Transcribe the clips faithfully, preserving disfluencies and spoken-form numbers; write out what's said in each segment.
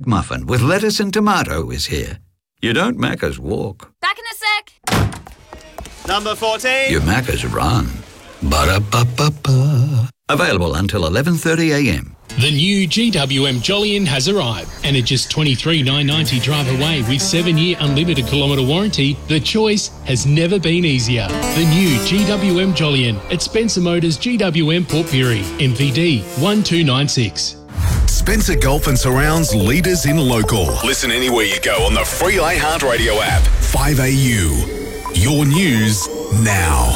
McMuffin with lettuce and tomato is here. You don't Macca's walk. Back in a sec. Number fourteen. You Macca's run. Ba-da-ba-ba-ba. Available until eleven thirty a m. The new G W M Jolyon has arrived, and at just twenty-three thousand nine hundred ninety drive away with seven-year unlimited kilometre warranty, the choice has never been easier. The new G W M Jolyon at Spencer Motors G W M Port Pirie, M V D one two nine six. Spencer Gulf and Surround's leaders in local. Listen anywhere you go on the free iHeartRadio app. five A U. Your news now.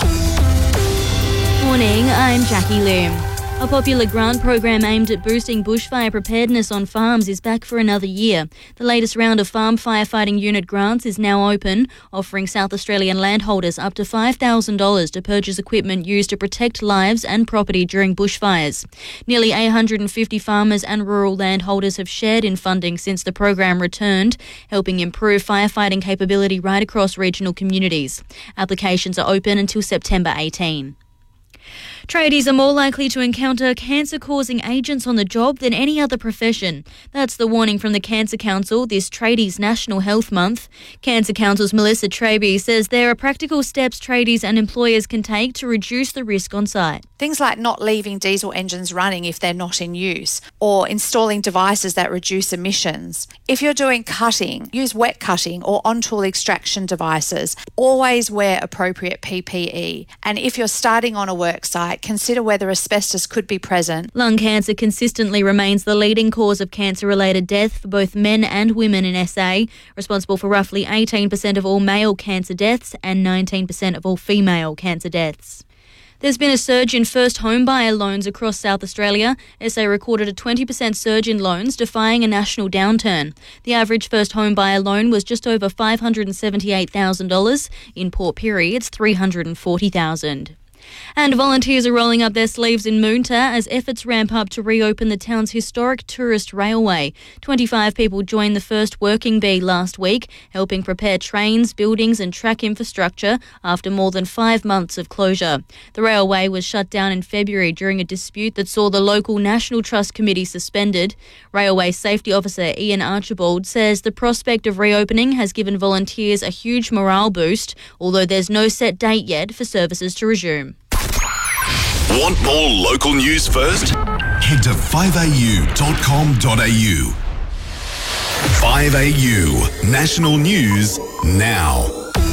Morning, I'm Jackie Loom. A popular grant program aimed at boosting bushfire preparedness on farms is back for another year. The latest round of farm firefighting unit grants is now open, offering South Australian landholders up to five thousand dollars to purchase equipment used to protect lives and property during bushfires. Nearly eight hundred fifty farmers and rural landholders have shared in funding since the program returned, helping improve firefighting capability right across regional communities. Applications are open until September eighteenth. Tradies are more likely to encounter cancer-causing agents on the job than any other profession. That's the warning from the Cancer Council this Tradies National Health Month. Cancer Council's Melissa Traby says there are practical steps tradies and employers can take to reduce the risk on site. Things like not leaving diesel engines running if they're not in use, or installing devices that reduce emissions. If you're doing cutting, use wet cutting or on-tool extraction devices. Always wear appropriate P P E. And if you're starting on a work site, consider whether asbestos could be present. Lung cancer consistently remains the leading cause of cancer-related death for both men and women in S A, responsible for roughly eighteen percent of all male cancer deaths and nineteen percent of all female cancer deaths. There's been a surge in first home buyer loans across South Australia. S A recorded a twenty percent surge in loans, defying a national downturn. The average first home buyer loan was just over five hundred seventy-eight thousand dollars. In Port Pirie, it's three hundred forty thousand dollars. And volunteers are rolling up their sleeves in Moonta as efforts ramp up to reopen the town's historic tourist railway. twenty-five people joined the first working bee last week, helping prepare trains, buildings and track infrastructure after more than five months of closure. The railway was shut down in February during a dispute that saw the local National Trust Committee suspended. Railway Safety Officer Ian Archibald says the prospect of reopening has given volunteers a huge morale boost, although there's no set date yet for services to resume. Want more local news first? Head to five a u dot com dot a u. five A U National News Now.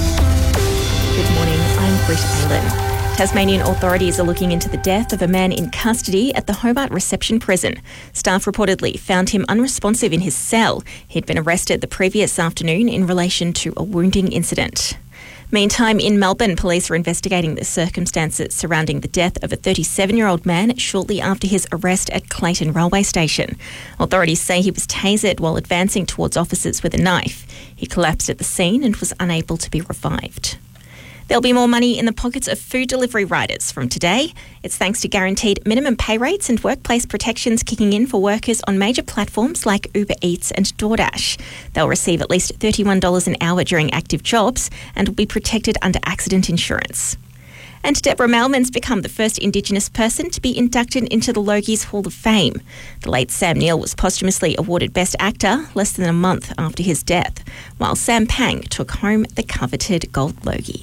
Good morning, I'm Britt Allen. Tasmanian authorities are looking into the death of a man in custody at the Hobart Reception Prison. Staff reportedly found him unresponsive in his cell. He'd been arrested the previous afternoon in relation to a wounding incident. Meantime, in Melbourne, police are investigating the circumstances surrounding the death of a thirty-seven-year-old man shortly after his arrest at Clayton Railway Station. Authorities say he was tasered while advancing towards officers with a knife. He collapsed at the scene and was unable to be revived. There'll be more money in the pockets of food delivery riders from today. It's thanks to guaranteed minimum pay rates and workplace protections kicking in for workers on major platforms like Uber Eats and DoorDash. They'll receive at least thirty-one dollars an hour during active jobs and will be protected under accident insurance. And Deborah Mailman's become the first Indigenous person to be inducted into the Logies Hall of Fame. The late Sam Neill was posthumously awarded Best Actor less than a month after his death, while Sam Pang took home the coveted Gold Logie.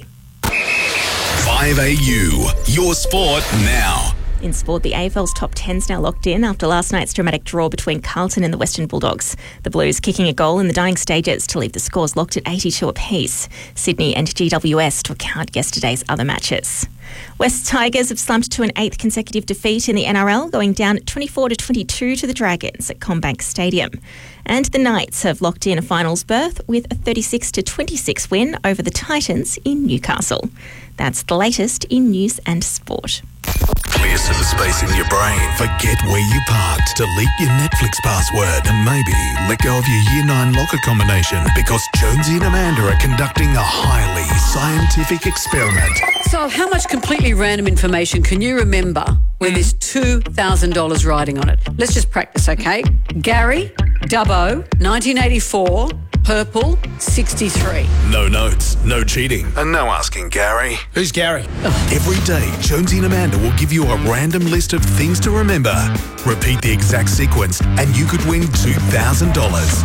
five A U, your sport now. In sport, the A F L's top ten's now locked in after last night's dramatic draw between Carlton and the Western Bulldogs. The Blues kicking a goal in the dying stages to leave the scores locked at eighty-two apiece. Sydney and G W S took out yesterday's other matches. West Tigers have slumped to an eighth consecutive defeat in the N R L, going down twenty-four to twenty-two to the Dragons at CommBank Stadium. And the Knights have locked in a finals berth with a thirty-six to twenty-six win over the Titans in Newcastle. That's the latest in news and sport. Clear some space in your brain. Forget where you parked. Delete your Netflix password and maybe let go of your Year nine locker combination because Jonesy and Amanda are conducting a highly scientific experiment. So how much completely random information can you remember when there's two thousand dollars riding on it? Let's just practice, okay? Gary, Dubbo, nineteen eighty-four, purple, sixty-three. No notes, no cheating, and no asking Gary. Who's Gary? Every day, Jonesy and Amanda will give you a random list of things to remember. Repeat the exact sequence and you could win two thousand dollars.